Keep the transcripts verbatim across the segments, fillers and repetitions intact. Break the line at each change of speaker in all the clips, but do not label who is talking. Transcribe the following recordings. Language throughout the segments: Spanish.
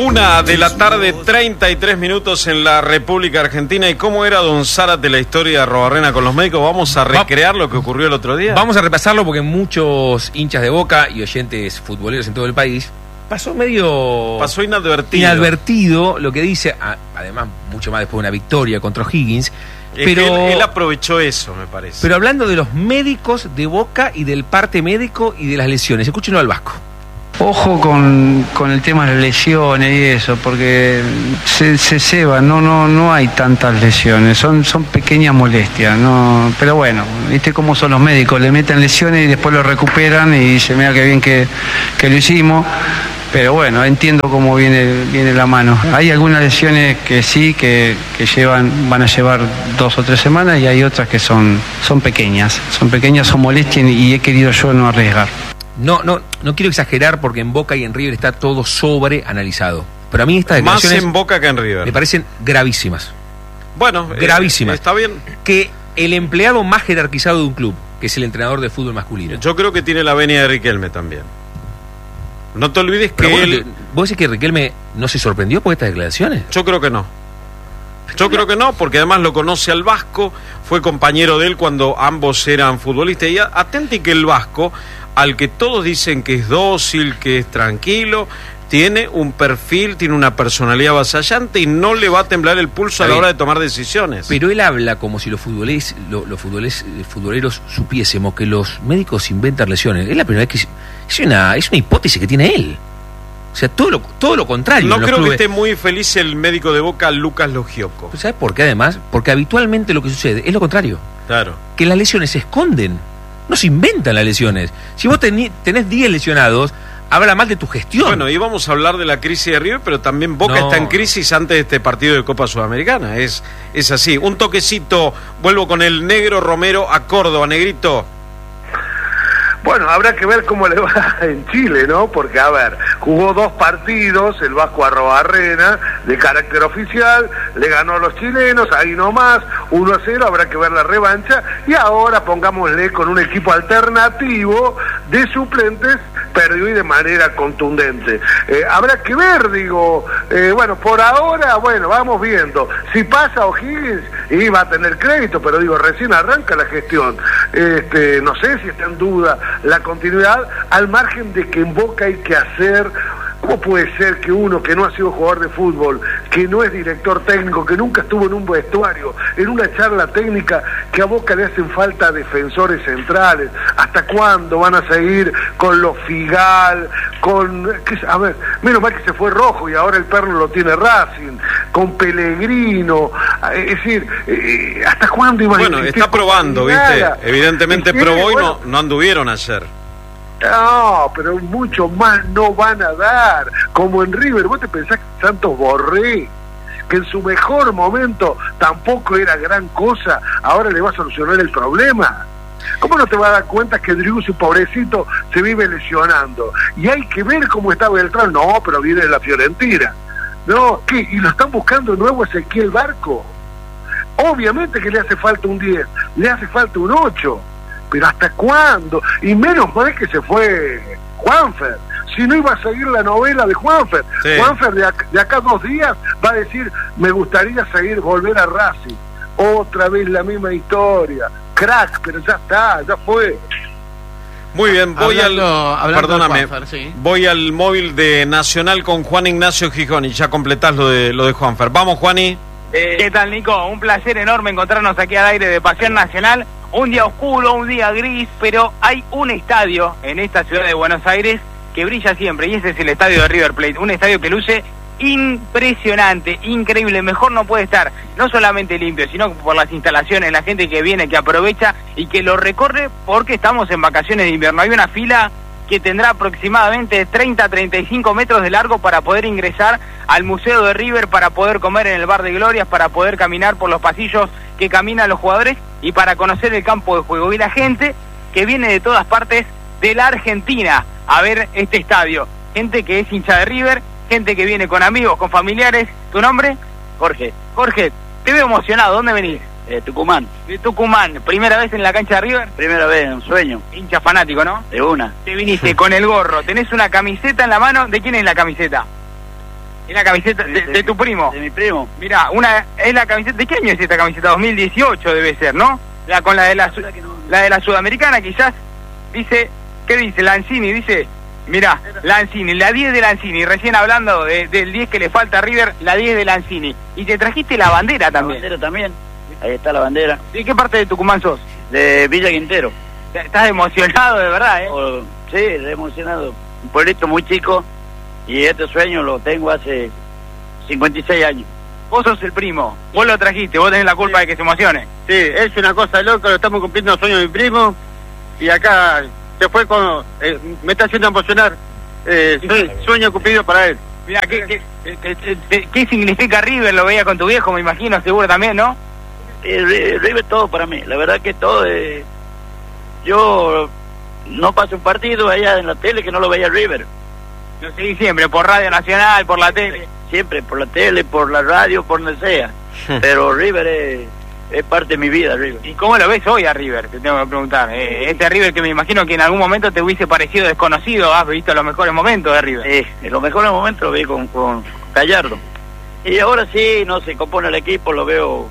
Una de la tarde, treinta y tres minutos en la República Argentina. ¿Y cómo era, don Zárate, la historia de Arrobarrena con los médicos? ¿Vamos a recrear lo que ocurrió el otro día?
Vamos a repasarlo porque muchos hinchas de Boca y oyentes futboleros en todo el país pasó medio...
Pasó inadvertido.
Inadvertido lo que dice, además, mucho más después de una victoria contra O'Higgins.
Es
pero
que él, él aprovechó eso, me parece.
Pero hablando de los médicos de Boca y del parte médico y de las lesiones, escúchenlo al Vasco.
Ojo con, con el tema de las lesiones y eso, porque se, se ceba, no, no, no hay tantas lesiones, son, son pequeñas molestias, no, pero bueno, viste cómo son los médicos, le meten lesiones y después lo recuperan y dicen, mira qué bien que, que lo hicimos, pero bueno, entiendo cómo viene, viene la mano. Hay algunas lesiones que sí, que, que llevan, van a llevar dos o tres semanas, y hay otras que son, son pequeñas, son pequeñas, son molestias y he querido yo no arriesgar.
No, no, no quiero exagerar porque en Boca y en River está todo sobreanalizado. Pero a mí estas declaraciones
más en Boca que en River
me parecen gravísimas.
Bueno,
gravísimas.
Eh, está bien.
Que el empleado más jerarquizado de un club, que es el entrenador de fútbol masculino.
Yo creo que tiene la venia de Riquelme también. No te olvides que
vos,
él...
te, ¿Vos decís que Riquelme no se sorprendió por estas declaraciones?
Yo creo que no. Yo creo que no, porque además lo conoce al Vasco, fue compañero de él cuando ambos eran futbolistas. Y atenti que el Vasco, al que todos dicen que es dócil, que es tranquilo, tiene un perfil, tiene una personalidad avasallante y no le va a temblar el pulso a la hora de tomar decisiones.
Pero él habla como si los futboleros, los, los futboleros, futboleros supiésemos que los médicos inventan lesiones. Es la primera vez que... Es una, es una hipótesis que tiene él. O sea, todo lo, todo lo contrario.
No creo
clubes.
que esté muy feliz el médico de Boca, Lucas Logioco.
¿Sabes por qué además? Porque habitualmente lo que sucede es lo contrario.
Claro.
Que las lesiones se esconden. No se inventan las lesiones. Si vos tení, tenés diez lesionados, habla mal de tu gestión.
Bueno, íbamos a hablar de la crisis de River, pero también Boca no. está en crisis antes de este partido de Copa Sudamericana. Es, es así. Un toquecito, vuelvo con el negro Romero a Córdoba. Negrito.
Bueno, habrá que ver cómo le va en Chile, ¿no? Porque, a ver, jugó dos partidos, el Vasco Arrobarrena, de carácter oficial, le ganó a los chilenos, ahí nomás, uno a cero, habrá que ver la revancha, y ahora pongámosle con un equipo alternativo de suplentes, perdió y de manera contundente. Eh, habrá que ver, digo, eh, bueno, por ahora, bueno, vamos viendo. Si pasa O'Higgins, y va a tener crédito, pero digo, recién arranca la gestión. Este, no sé si está en duda la continuidad, al margen de que en Boca hay que hacer... ¿Cómo puede ser que uno que no ha sido jugador de fútbol, que no es director técnico, que nunca estuvo en un vestuario, en una charla técnica, que a Boca le hacen falta defensores centrales? ¿Hasta cuándo van a seguir con los Figal, con... ¿qué, a ver, menos mal que se fue Rojo y ahora el perro lo tiene Racing, con Pellegrino, es decir, eh, ¿hasta cuándo iban
bueno, a Bueno, está probando, ¿viste? Evidentemente
¿Y
probó y
bueno,
no, no anduvieron ayer.
No, pero mucho más no van a dar. Como en River, ¿vos te pensás que Santos Borré, que en su mejor momento tampoco era gran cosa, ahora le va a solucionar el problema? ¿Cómo no te vas a dar cuenta que Driussi, pobrecito, se vive lesionando? Y hay que ver cómo está Beltrán. No, pero viene de la Fiorentina. No, ¿qué? ¿Y lo están buscando de nuevo Ezequiel Barco? Obviamente que le hace falta un diez, le hace falta un ocho. Pero ¿hasta cuándo? Y menos mal que se fue Juanfer. Si no iba a seguir la novela de Juanfer. Sí. Juanfer de acá, de acá dos días va a decir, me gustaría seguir, volver a Racing. Otra vez la misma historia. Crack, pero ya está, ya fue.
Muy bien, voy
hablando,
al...
hablando
perdóname,
Juanfer, sí.
Voy al móvil de Nacional con Juan Ignacio Gijón y ya completás lo de, lo de Juanfer. Vamos, Juani.
Eh, ¿Qué tal, Nico? Un placer enorme encontrarnos aquí al aire de Pasión Nacional. Un día oscuro, un día gris, pero hay un estadio en esta ciudad de Buenos Aires que brilla siempre, y ese es el estadio de River Plate, un estadio que luce impresionante, increíble, mejor no puede estar, no solamente limpio, sino por las instalaciones, la gente que viene, que aprovecha y que lo recorre porque estamos en vacaciones de invierno. Hay una fila que tendrá aproximadamente treinta a treinta y cinco metros de largo para poder ingresar al Museo de River, para poder comer en el Bar de Glorias, para poder caminar por los pasillos que caminan los jugadores y para conocer el campo de juego. Y la gente que viene de todas partes de la Argentina a ver este estadio. Gente que es hincha de River, gente que viene con amigos, con familiares. ¿Tu nombre?
Jorge.
Jorge, te veo emocionado. ¿Dónde venís?
Eh, Tucumán.
De Tucumán. ¿Primera vez en la cancha de River?
Primera vez, un sueño.
Hincha fanático, ¿no?
De una.
Te viniste con el gorro. Tenés una camiseta en la mano. ¿De quién es la camiseta? Es la camiseta de, de tu primo.
De mi primo.
Mira, una es la camiseta. ¿De qué año es esta camiseta? dos mil dieciocho debe ser, ¿no? La con la de la, la de la Sudamericana quizás. Dice, ¿qué dice? Lanzini dice, mira, Lanzini, la diez de Lanzini, recién hablando de, del diez que le falta a River, la diez de Lanzini. Y te trajiste la bandera también.
La bandera también. Ahí está la bandera.
¿De qué parte de Tucumán sos?
De Villa Quintero.
Estás emocionado de verdad, ¿eh?
Oh, sí, emocionado. Un pueblito muy chico y este sueño lo tengo hace cincuenta y seis años.
Vos sos el primo, vos lo trajiste, vos tenés la culpa de que se emocione.
Sí, es una cosa loca, lo estamos cumpliendo el sueño de mi primo y acá se fue con... Eh, me está haciendo emocionar. Eh, soy, sueño cumplido para él.
Mira, ¿qué, qué, qué, qué, ¿qué significa River? Lo veía con tu viejo, me imagino, seguro también, ¿no?
Eh, River todo para mí, la verdad que todo... Eh, yo no paso un partido allá en la tele que no lo veía River.
Lo seguí siempre, por Radio Nacional, por la tele.
Siempre, por la tele, por la radio, por donde sea. Pero River es, es parte de mi vida, River.
¿Y cómo lo ves hoy a River? Te tengo que preguntar. Eh, este River que me imagino que en algún momento te hubiese parecido desconocido, has visto los mejores momentos de River.
Sí, en los mejores momentos lo vi con, con Gallardo. Y ahora sí, no se compone el equipo, lo veo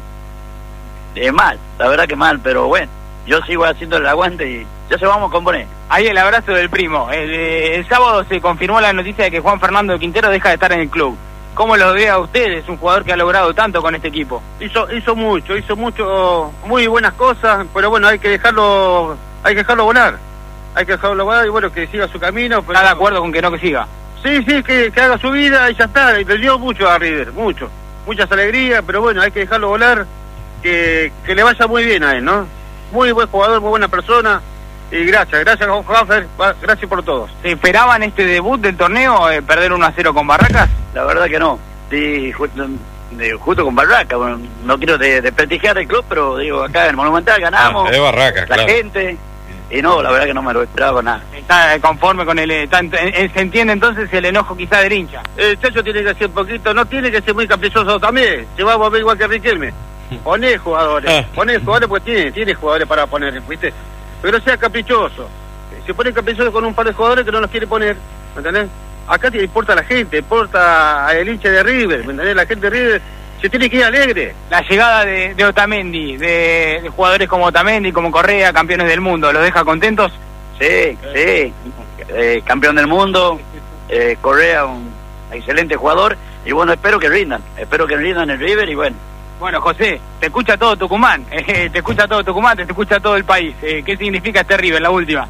eh, mal, la verdad que mal, pero bueno, yo sigo haciendo el aguante y ya se vamos a componer.
Ahí el abrazo del primo. El, el sábado se confirmó la noticia de que Juan Fernando Quintero deja de estar en el club. ¿Cómo lo ve a usted? Es un jugador que ha logrado tanto con este equipo.
Hizo hizo mucho, hizo mucho, muy buenas cosas, pero bueno, hay que dejarlo hay que dejarlo volar. Hay que dejarlo volar y bueno, que siga su camino. Pero...
¿Está de acuerdo con que no que siga?
Sí, sí, que, que haga su vida y ya está. Y le dio mucho a River, mucho. Muchas alegrías, pero bueno, hay que dejarlo volar, que, que le vaya muy bien a él, ¿no? Muy buen jugador, muy buena persona. Y gracias, gracias Juanfer, gracias por todos.
¿Se esperaban este debut del torneo, eh, perder uno a cero con Barracas?
La verdad que no, sí, justo, de, justo con Barracas, bueno, no quiero desprestigiar de, el club, pero digo, acá en el Monumental ganamos,
ah, de Barracas,
la
claro.
gente, y no, la verdad que no me lo esperaba nada.
¿Está conforme con el, está, se entiende entonces el enojo quizá del hincha?
El Chacho tiene que ser un poquito, no tiene que ser muy caprichoso también, se va a volver igual que Riquelme. Poné jugadores, ah. poné jugadores porque tiene, tiene jugadores para poner, ¿viste? Pero sea caprichoso. Se pone caprichoso con un par de jugadores que no los quiere poner, ¿me entendés? Acá te importa la gente, importa el hincha de River, ¿me entendés? La gente de River se tiene que ir alegre.
La llegada de, de Otamendi, de, de jugadores como Otamendi, como Correa, campeones del mundo, ¿los deja contentos?
Sí, sí, eh, campeón del mundo, eh, Correa, un excelente jugador, y bueno, espero que rindan, espero que rindan el River y bueno.
Bueno, José, te escucha todo Tucumán, eh, te escucha todo Tucumán, te escucha todo el país. Eh, ¿Qué significa este River, la última?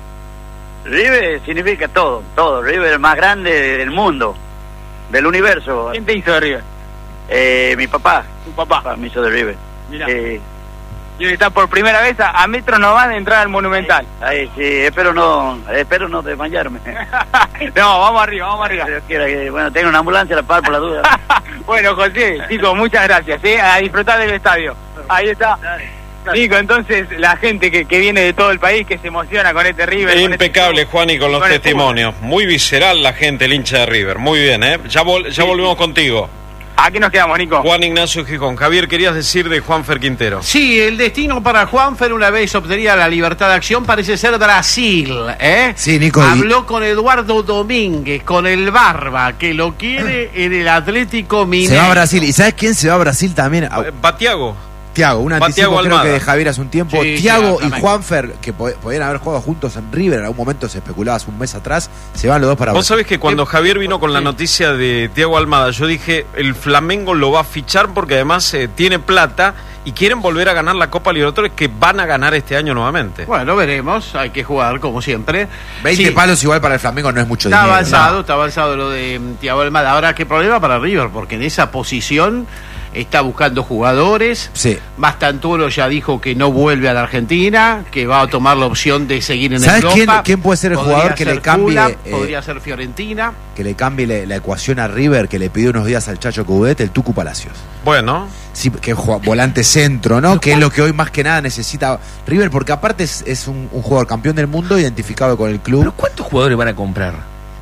River significa todo, todo. River es el más grande del mundo, del universo.
¿Quién te hizo de River?
Eh, mi papá.
¿Tu papá?
papá me hizo de River.
Mirá.
Eh,
y hoy está por primera vez a, a metros nomás de entrar al Monumental.
Ahí, ahí sí, espero no, espero no desmayarme.
No, vamos arriba, vamos arriba.
Dios quiera que, bueno, tengo una ambulancia a la par por la duda.
Bueno, José, chicos, muchas gracias, ¿eh? A disfrutar del estadio. Ahí está. Nico, entonces, la gente que, que viene de todo el país, que se emociona con este River.
Impecable,
este...
Juan, y con los con testimonios. Muy visceral la gente, el hincha de River. Muy bien, ¿eh? Ya, vol ya sí. volvemos contigo.
Aquí nos quedamos, Nico.
Juan Ignacio Gijón. Javier, querías decir de Juanfer Quintero.
Sí, el destino para Juanfer, una vez obtenida la libertad de acción, parece ser Brasil, ¿eh?
Sí, Nico.
Habló y... con Eduardo Domínguez, con el Barba, que lo quiere en el Atlético Mineiro.
Se va a Brasil. ¿Y sabes quién se va a Brasil también?
Batiago.
Tiago, un anticipo creo que de Javier hace un tiempo.
Sí,
Tiago
claro,
y Juanfer, que podían haber jugado juntos en River, en algún momento se especulaba hace un mes atrás, se van los dos para
Vos
Brasil.
sabés que cuando Javier vino con la noticia de Thiago Almada, yo dije, el Flamengo lo va a fichar porque además eh, tiene plata y quieren volver a ganar la Copa Libertadores, que van a ganar este año nuevamente.
Bueno, veremos, hay que jugar como siempre.
veinte sí. palos igual para el Flamengo no es mucho
está
dinero.
Avanzado,
no.
Está avanzado lo de Thiago Almada. Ahora, ¿qué problema para River? Porque en esa posición está buscando jugadores.
Sí.
Bastantuono ya dijo que no vuelve a la Argentina, que va a tomar la opción de seguir en
¿Sabes
Europa.
quién, quién puede ser el
podría
jugador que le cambie?
Fulham,
eh,
podría ser Fiorentina.
Que le cambie le, la ecuación a River, que le pidió unos días al Chacho Coudet, el Tucu Palacios.
Bueno.
Sí, que es volante centro, ¿no? Que es lo que hoy más que nada necesita River, porque aparte es, es un, un jugador campeón del mundo identificado con el club.
¿Pero cuántos jugadores van a comprar?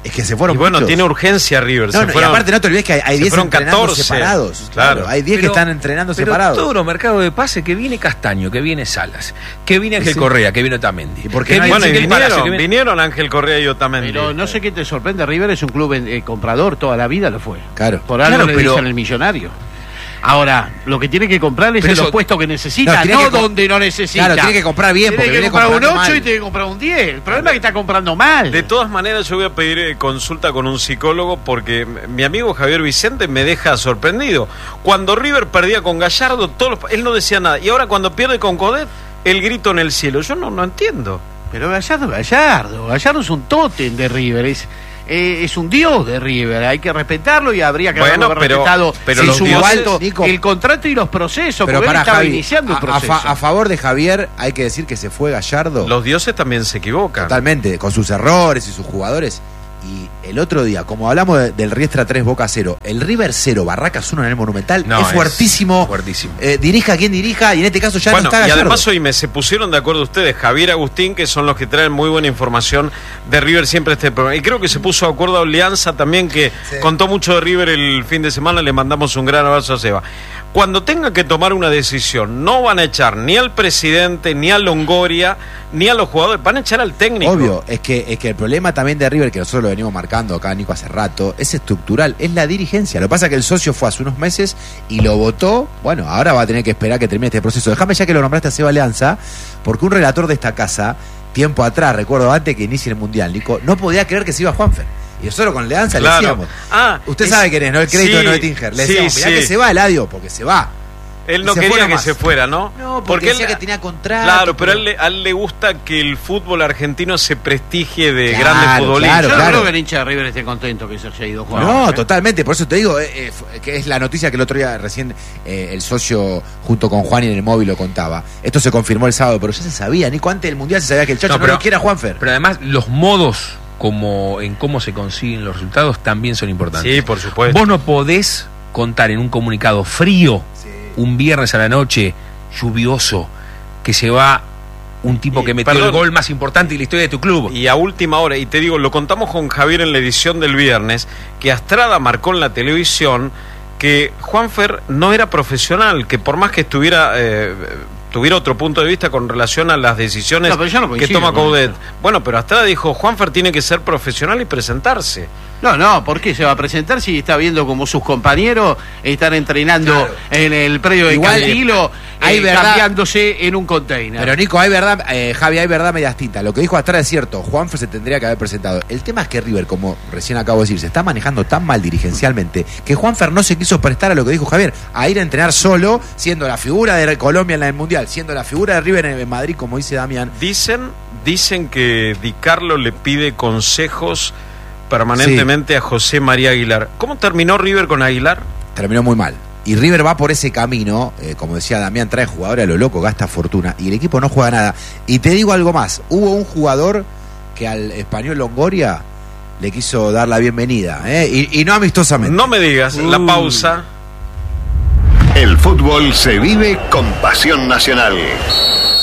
Es que se fueron
y bueno,
muchos.
tiene urgencia River.
No,
se
no,
fueron,
y aparte no te olvides que hay- hay
se
diez
fueron
entrenando
catorce,
separados.
claro.
Claro, hay diez que
Pero-
están entrenando
pero
separados.
todos los mercados de pase, que viene Castaño, que viene Salas, que viene Ángel
Sí.
Correa, que viene Otamendi.
¿Y por qué
que
no hay-
Bueno, y
Ezequiel Palacio,
vinieron,
que viene-
vinieron Ángel Correa y Otamendi.
Pero no sé qué te sorprende, River es un club eh, comprador, toda la vida lo fue.
Claro.
Por algo
Claro,
le
pero-
dicen el millonario. Ahora, lo que tiene que comprar es
Pero
en
eso-
los puestos que necesita,
No,
no,
tiene que com-
donde no necesita.
Claro, tiene que comprar bien, porque
Tiene que
viene
comprar un
comprando
ocho
mal.
y tiene que comprar un diez. El problema es que está comprando mal.
De todas maneras, yo voy a pedir eh, consulta con un psicólogo porque m- mi amigo Javier Vicente me deja sorprendido. Cuando River perdía con Gallardo, todos los- él no decía nada. Y ahora cuando pierde con Codet, el grito en el cielo. Yo no, no entiendo.
Pero Gallardo, Gallardo. Gallardo es un tótem de River. Es, eh, es un dios de River. Hay que respetarlo y habría que
Bueno,
haberlo
pero-
respetado
pero
en
los
su
dioses,
momento,
Nico-
el contrato y los procesos.
Pero
porque él
para
estaba
Javi,
iniciando un
a, a
proceso.
fa- a favor de Javier hay que decir que se fue Gallardo
Los dioses también se equivocan.
totalmente, con sus errores y sus jugadores. Y el otro día, como hablamos de- del Riestra tres Boca cero, el River cero Barracas uno en el Monumental
No,
es
es
fuertísimo.
fuertísimo.
Eh, dirija quien dirija y en este caso ya
Bueno,
no está
y
Gallardo.
además hoy me se pusieron de acuerdo ustedes, Javier Agustín, que son los que traen muy buena información de River siempre este programa. Y creo que se puso de acuerdo a Alianza también, que
Sí.
contó mucho de River el fin de semana, le mandamos un gran abrazo a Seba. Cuando tenga que tomar una decisión, no van a echar ni al presidente, ni a Longoria, ni a los jugadores, van a echar al técnico.
Obvio, es que, es que el problema también de River, que nosotros lo venimos marcando acá, Nico, hace rato, es estructural, es la dirigencia. Lo que pasa es que el socio fue hace unos meses y lo votó. Bueno, ahora va a tener que esperar que termine este proceso. Déjame ya que lo nombraste a Seba Alianza, porque un relator de esta casa, tiempo atrás, recuerdo antes que inicie el Mundial, Nico, no podía creer que se iba Juanfer. Y nosotros con Alianza
Claro.
le decíamos,
Ah,
usted
es-
sabe quién es, ¿no? El crédito
sí,
de Noé Tinger. Le
sí,
decíamos, mirá
sí.
que se va Eladio, porque se va.
Él
Y
no
se
quería
fue
que
nomás.
se fuera, ¿no?
No, porque decía que tenía contrato,
Claro, pero a
pero-
él, le- a él le gusta que el fútbol argentino se prestigie de
Claro,
grandes futbolistas.
claro,
Yo no
claro.
creo que el hincha de River esté contento que se haya ido Juan.
No,
¿eh?
totalmente, por eso te digo, eh, eh, f- que es la noticia que el otro día recién eh, el socio junto con Juan y en el móvil lo contaba. Esto se confirmó el sábado, pero ya se sabía, Nico, antes del Mundial se sabía que el Chacho
No,
no,
pero-
lo quiera Juanfer.
Pero además, los modos como en cómo se consiguen los resultados también son importantes.
Sí, por supuesto.
Vos no podés contar en un comunicado frío, un viernes a la noche, lluvioso, que se va un tipo
Y,
que metió
perdón.
el gol más importante de la historia de tu club.
Y a última hora, y te digo, lo contamos con Javier en la edición del viernes, que Astrada marcó en la televisión que Juanfer no era profesional, que por más que estuviera eh, tuviera otro punto de vista con relación a las decisiones
No, pero yo no
que
coincido
toma
con
Coudet.
eso.
Bueno, pero Astrada dijo, Juanfer tiene que ser profesional y presentarse.
No, no, ¿por qué se va a presentar si está viendo como sus compañeros están entrenando
Claro.
en el predio de
Igual,
Cantilo,
hay
eh,
verdad-
cambiándose en un container?
Pero Nico, hay verdad, eh, Javi, hay verdad medias tintas. Lo que dijo Astrada es cierto, Juanfer se tendría que haber presentado. El tema es que River, como recién acabo de decir, se está manejando tan mal dirigencialmente que Juanfer no se quiso prestar a lo que dijo Javier, a ir a entrenar solo, siendo la figura de Colombia en la del Mundial, siendo la figura de River en, en Madrid, como dice Damián.
Dicen, dicen que Di Carlo le pide consejos permanentemente a José María Aguilar. ¿Cómo terminó River con Aguilar?
Terminó muy mal. Y River va por ese camino, eh, como decía Damián, trae jugadores a lo loco, gasta fortuna, y el equipo no juega nada. Y te digo algo más, hubo un jugador que al español Longoria le quiso dar la bienvenida, ¿eh? y, y no amistosamente.
No me digas, la
Uh.
pausa.
El fútbol se vive con pasión nacional.